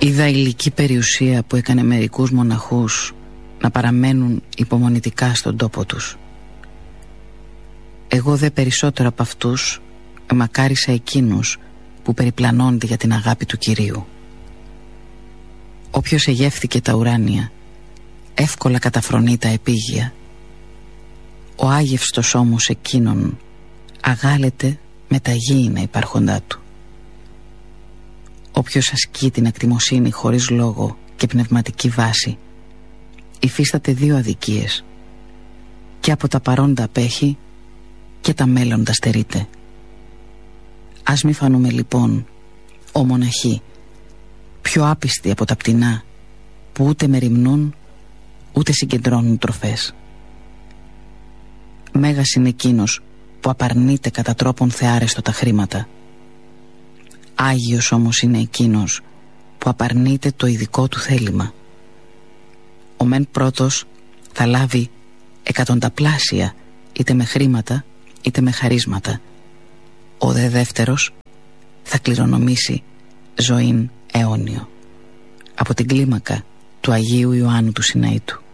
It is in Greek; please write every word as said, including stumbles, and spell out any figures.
Είδα ηλική περιουσία που έκανε μερικούς μοναχούς να παραμένουν υπομονητικά στον τόπο τους. Εγώ δε περισσότερο από αυτούς εμακάρισα εκείνους που περιπλανώνται για την αγάπη του Κυρίου. Όποιος εγεύθηκε τα ουράνια εύκολα καταφρονεί τα επίγεια. Ο άγευστος όμως εκείνον αγάλεται με τα γήινα υπάρχοντά του. Όποιος ασκεί την ακτιμοσύνη χωρίς λόγο και πνευματική βάση υφίσταται δύο αδικίες: και από τα παρόντα απέχει και τα μέλλοντα στερείται. Ας μη φανούμε λοιπόν ο μοναχοί πιο άπιστοι από τα πτηνά που ούτε μεριμνούν ούτε συγκεντρώνουν τροφές. Μέγας είναι εκείνος που απαρνείται κατά τρόπον θεάρεστο τα χρήματα. Άγιος όμως είναι εκείνος που απαρνείται το ειδικό του θέλημα. Ο μεν πρώτος θα λάβει εκατονταπλάσια είτε με χρήματα είτε με χαρίσματα. Ο δε δεύτερος θα κληρονομήσει ζωήν αιώνιο από την κλίμακα του Αγίου Ιωάννου του Συναήτου.